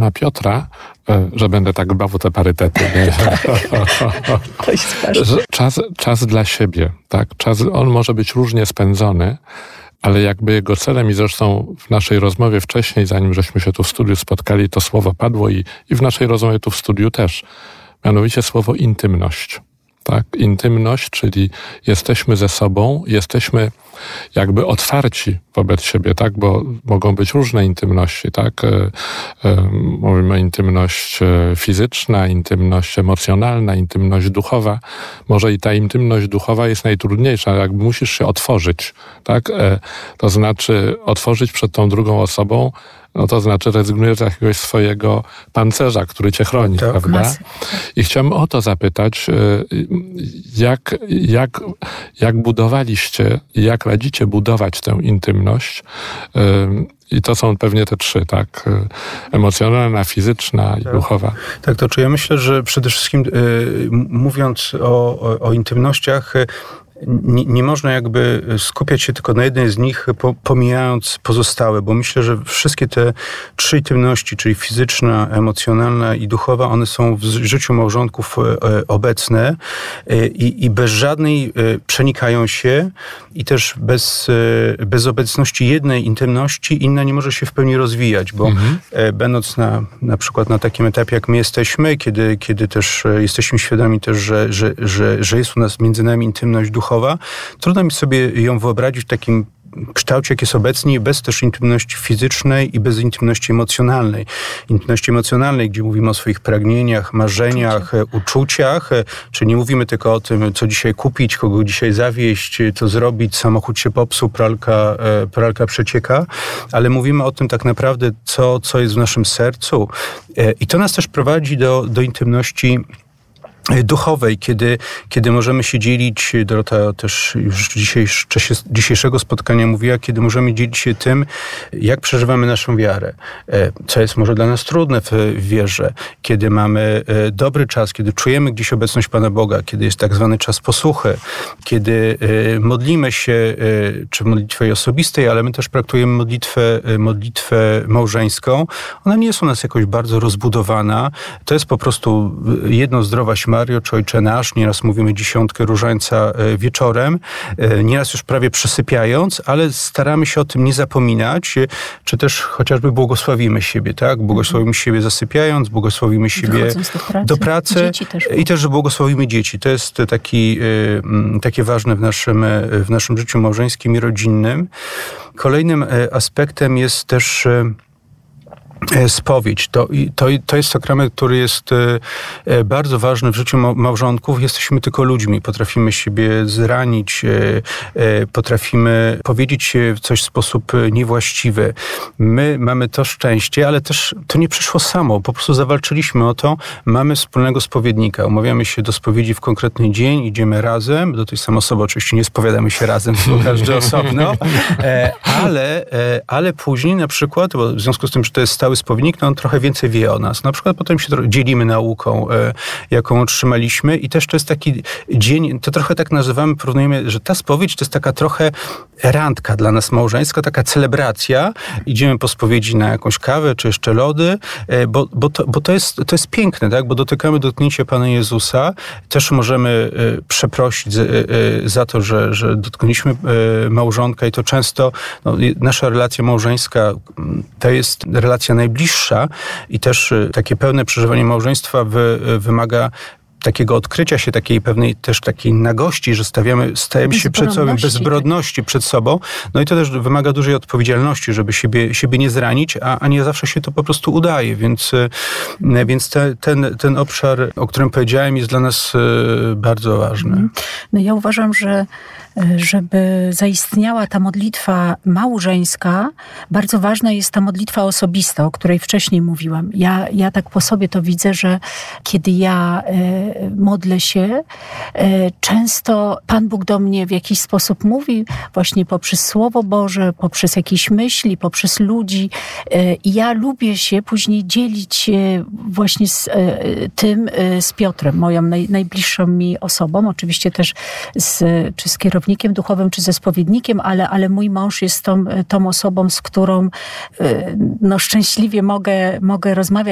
pana Piotra, że będę tak dbał o te parytety. To jest ważne. Czas dla siebie, tak? On może być różnie spędzony, ale jakby jego celem, i zresztą w naszej rozmowie wcześniej, zanim żeśmy się tu w studiu spotkali, to słowo padło i w naszej rozmowie tu w studiu też, mianowicie słowo intymność. Tak? Intymność, czyli jesteśmy ze sobą, jesteśmy jakby otwarci wobec siebie, tak? Bo mogą być różne intymności, tak? Mówimy intymność fizyczna, intymność emocjonalna, intymność duchowa. Może i ta intymność duchowa jest najtrudniejsza, jakby musisz się otworzyć, tak? To znaczy otworzyć przed tą drugą osobą, no to znaczy rezygnujesz z jakiegoś swojego pancerza, który cię chroni, tak, prawda? I chciałem o to zapytać, jak budowaliście, jak radzicie budować tę intymność? I to są pewnie te trzy, tak? Emocjonalna, fizyczna i duchowa. Tak, to czy ja myślę, że przede wszystkim mówiąc o intymnościach, nie można jakby skupiać się tylko na jednej z nich, pomijając pozostałe, bo myślę, że wszystkie te trzy intymności, czyli fizyczna, emocjonalna i duchowa, one są w życiu małżonków obecne i bez żadnej przenikają się i też bez obecności jednej intymności inna nie może się w pełni rozwijać, bo będąc na przykład na takim etapie, jak my jesteśmy, kiedy też jesteśmy świadomi też, że jest u nas między nami intymność duchowa, trudno mi sobie ją wyobrazić w takim kształcie, jak jest obecnie, bez też intymności fizycznej i bez intymności emocjonalnej. Intymności emocjonalnej, gdzie mówimy o swoich pragnieniach, marzeniach, uczuciach, czyli nie mówimy tylko o tym, co dzisiaj kupić, kogo dzisiaj zawieźć, co zrobić, samochód się popsuł, pralka przecieka, ale mówimy o tym tak naprawdę, co jest w naszym sercu. I to nas też prowadzi do intymności duchowej, kiedy możemy się dzielić, Dorota też już w czasie dzisiejszego spotkania mówiła, kiedy możemy dzielić się tym, jak przeżywamy naszą wiarę, co jest może dla nas trudne w wierze, kiedy mamy dobry czas, kiedy czujemy gdzieś obecność Pana Boga, kiedy jest tak zwany czas posłuchy, kiedy modlimy się, czy w modlitwie osobistej, ale my też praktykujemy modlitwę małżeńską. Ona nie jest u nas jakoś bardzo rozbudowana. To jest po prostu jedno zdrowaś Mario, czy Ojcze Nasz, nieraz mówimy 10 różańca wieczorem, nieraz już prawie przysypiając, ale staramy się o tym nie zapominać, czy też chociażby błogosławimy siebie, tak? Błogosławimy siebie zasypiając, błogosławimy siebie do pracy i też, że błogosławimy dzieci. To jest takie ważne w naszym życiu małżeńskim i rodzinnym. Kolejnym aspektem jest też spowiedź. To jest sakrament, który jest bardzo ważny w życiu małżonków. Jesteśmy tylko ludźmi. Potrafimy siebie zranić, potrafimy powiedzieć coś w sposób niewłaściwy. My mamy to szczęście, ale też to nie przyszło samo. Po prostu zawalczyliśmy o to. Mamy wspólnego spowiednika. Umawiamy się do spowiedzi w konkretny dzień, idziemy razem. Do tej samej osoby oczywiście nie spowiadamy się razem, tylko każdy osobno. Ale później na przykład, bo w związku z tym, że to jest stały spowiednik, no on trochę więcej wie o nas. Na przykład potem się dzielimy nauką, jaką otrzymaliśmy i też to jest taki dzień, to trochę tak nazywamy, porównujemy, że ta spowiedź to jest taka trochę randka dla nas małżeńska, taka celebracja. Idziemy po spowiedzi na jakąś kawę, czy jeszcze lody, bo to jest piękne, tak? Bo dotykamy dotknięcia Pana Jezusa. Też możemy przeprosić za to, że dotknęliśmy małżonka i to często nasza relacja małżeńska to jest relacja najbliższa i też takie pełne przeżywanie małżeństwa wymaga takiego odkrycia się, takiej pewnej też takiej nagości, że stajemy się przed sobą, bezbrodności przed sobą. No i to też wymaga dużej odpowiedzialności, żeby siebie nie zranić, a nie zawsze się to po prostu udaje. Więc ten obszar, o którym powiedziałem, jest dla nas bardzo ważny. No ja uważam, że żeby zaistniała ta modlitwa małżeńska, bardzo ważna jest ta modlitwa osobista, o której wcześniej mówiłam. Ja tak po sobie to widzę, że kiedy ja modlę się, często Pan Bóg do mnie w jakiś sposób mówi, właśnie poprzez Słowo Boże, poprzez jakieś myśli, poprzez ludzi. I ja lubię się później dzielić właśnie z Piotrem, moją najbliższą mi osobą, oczywiście też czy z kierownikiem duchowym, czy ze spowiednikiem, ale mój mąż jest tą osobą, z którą szczęśliwie mogę rozmawiać.